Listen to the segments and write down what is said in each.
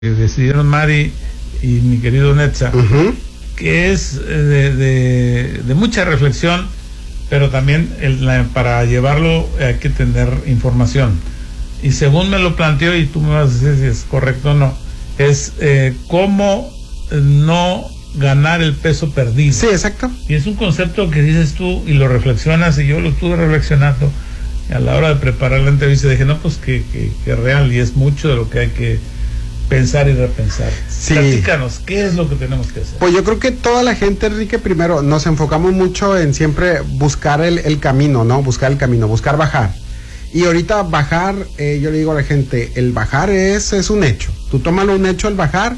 decidieron Mari y mi querido Netza, que es de mucha reflexión, pero también para llevarlo hay que tener información. Y según me lo planteó, y tú me vas a decir si es correcto o no, es cómo no ganar el peso perdido. Sí, exacto. Y es un concepto que dices tú y lo reflexionas, y yo lo estuve reflexionando a la hora de preparar la entrevista. Dije, no, pues que es real, y es mucho de lo que hay que pensar y repensar. Sí. Platícanos, ¿qué es lo que tenemos que hacer? Pues yo creo que toda la gente, Enrique, primero nos enfocamos mucho en siempre buscar el camino, ¿no? Buscar el camino, buscar bajar. Y ahorita bajar, yo le digo a la gente, el bajar es un hecho. Tú tómalo un hecho, el bajar,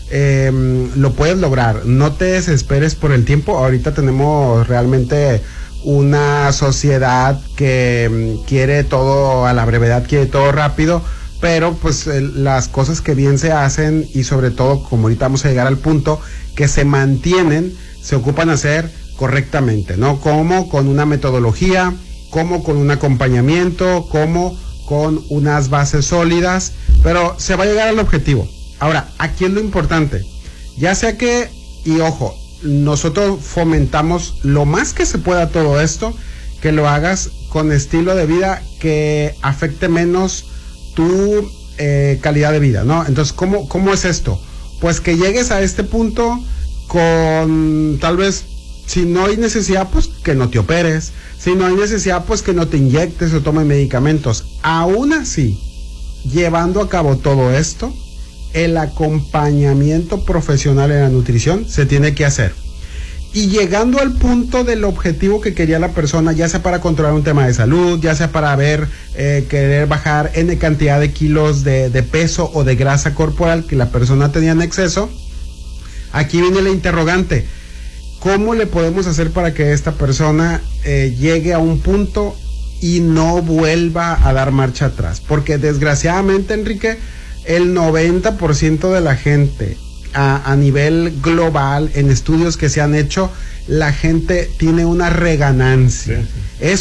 lo puedes lograr. No te desesperes por el tiempo. Ahorita tenemos realmente una sociedad que quiere todo a la brevedad, quiere todo rápido, pero pues las cosas que bien se hacen, y sobre todo, como ahorita vamos a llegar al punto, que se mantienen, se ocupan hacer correctamente, ¿no? Como con una metodología, como con un acompañamiento, como con unas bases sólidas, pero se va a llegar al objetivo. Ahora, aquí es lo importante, ya sea que, y ojo, nosotros fomentamos lo más que se pueda todo esto, que lo hagas con estilo de vida que afecte menos tu calidad de vida, ¿no? Entonces, ¿cómo es esto? Pues que llegues a este punto con, tal vez, si no hay necesidad, pues que no te operes. Si no hay necesidad, pues que no te inyectes o tomes medicamentos. Aún así, llevando a cabo todo esto, el acompañamiento profesional en la nutrición se tiene que hacer. Y llegando al punto del objetivo que quería la persona, ya sea para controlar un tema de salud, ya sea para querer bajar N cantidad de kilos de peso o de grasa corporal que la persona tenía en exceso, aquí viene la interrogante. ¿Cómo le podemos hacer para que esta persona llegue a un punto y no vuelva a dar marcha atrás? Porque desgraciadamente, Enrique, el 90% de la gente a nivel global, en estudios que se han hecho, la gente tiene una reganancia. Sí.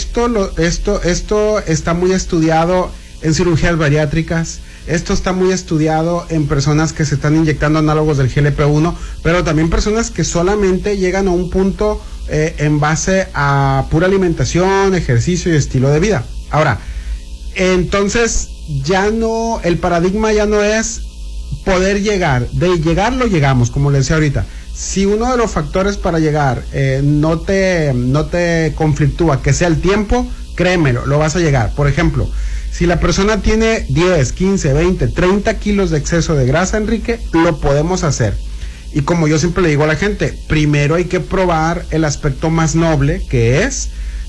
Esto está muy estudiado en cirugías bariátricas. Esto está muy estudiado en personas que se están inyectando análogos del GLP-1, pero también personas que solamente llegan a un punto en base a pura alimentación, ejercicio y estilo de vida. Ahora, entonces ya no, el paradigma ya no es poder llegar. De llegar lo llegamos, como le decía ahorita. Si uno de los factores para llegar no te conflictúa que sea el tiempo, créemelo, lo vas a llegar. Por ejemplo, si la persona tiene 10, 15, 20, 30 kilos de exceso de grasa, Enrique, lo podemos hacer. Y como yo siempre le digo a la gente, primero hay que probar el aspecto más noble, que es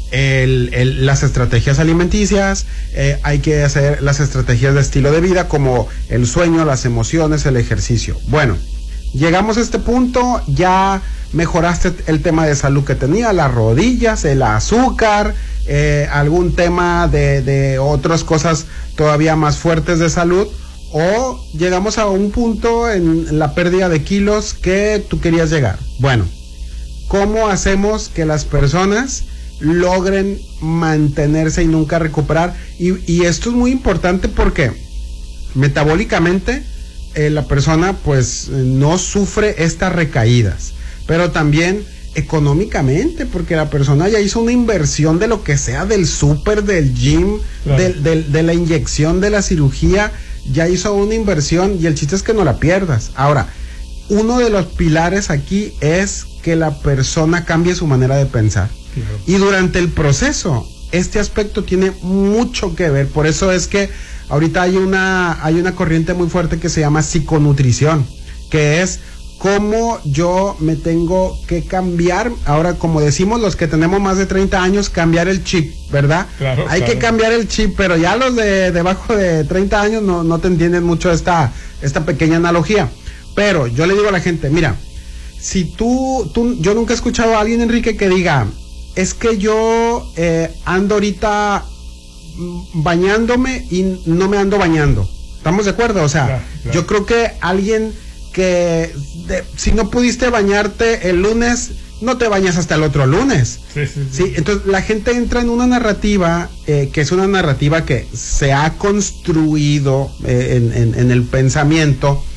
las estrategias alimenticias, hay que hacer las estrategias de estilo de vida, como el sueño, las emociones, el ejercicio. Bueno, llegamos a este punto, ya mejoraste el tema de salud que tenía, las rodillas, el azúcar, algún tema de otras cosas todavía más fuertes de salud, o llegamos a un punto en la pérdida de kilos que tú querías llegar. Bueno, ¿cómo hacemos que las personas logren mantenerse y nunca recuperar? Y esto es muy importante porque metabólicamente la persona pues no sufre estas recaídas, pero también económicamente, porque la persona ya hizo una inversión de lo que sea, del súper, del gym, claro, de la inyección, de la cirugía, ya hizo una inversión, y el chiste es que no la pierdas. Ahora, uno de los pilares aquí es que la persona cambie su manera de pensar. Claro. Y durante el proceso, este aspecto tiene mucho que ver. Por eso es que ahorita hay una corriente muy fuerte que se llama psiconutrición, que es cómo yo me tengo que cambiar. Ahora, como decimos los que tenemos más de 30 años, cambiar el chip, ¿verdad? Claro, hay que cambiar el chip, pero ya los de debajo de 30 años no te entienden mucho esta pequeña analogía. Pero yo le digo a la gente, mira, si yo nunca he escuchado a alguien, Enrique, que diga, es que yo ando ahorita bañándome y no me ando bañando. ¿Estamos de acuerdo? O sea, claro. Yo creo que alguien que si no pudiste bañarte el lunes, no te bañas hasta el otro lunes. Sí. Entonces la gente entra en una narrativa que es una narrativa que se ha construido en el pensamiento,